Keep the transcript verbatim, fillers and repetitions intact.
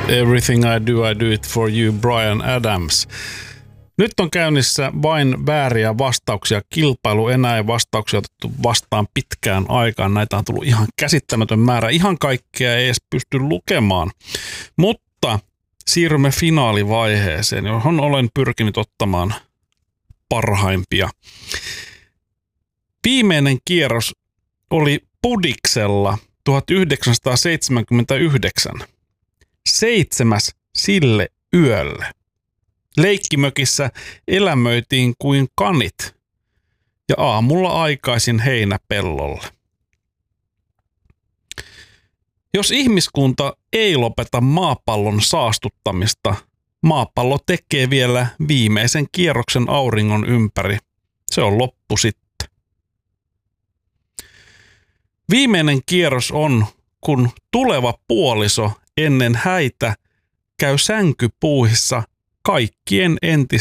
Everything I do, I do it for you, Bryan Adams. Nyt on käynnissä vain vääriä vastauksia. Kilpailu enää ei vastauksia otettu vastaan pitkään aikaan. Näitä on tullut ihan käsittämätön määrä. Ihan kaikkea ei edes pysty lukemaan. Mutta siirrymme finaalivaiheeseen, johon olen pyrkinyt ottamaan parhaimpia. Viimeinen kierros oli Pudiksella tuhatyhdeksänsataaseitsemänkymmentäyhdeksän. Seitsemäs sille yölle. Leikkimökissä elämöitiin kuin kanit ja aamulla aikaisin heinäpellolle. Jos ihmiskunta ei lopeta maapallon saastuttamista, maapallo tekee vielä viimeisen kierroksen auringon ympäri. Se on loppu sitten. Viimeinen kierros on, kun tuleva puoliso ennen häitä käy sänkypuuhissa kaikkien entisten